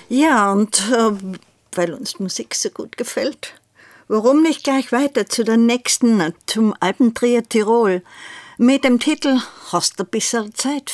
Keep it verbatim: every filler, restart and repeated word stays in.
Ja, und äh, weil uns Musik so gut gefällt, warum nicht gleich weiter zu der nächsten, zum Alpentrio Tirol, mit dem Titel »Hast du ein bisschen Zeit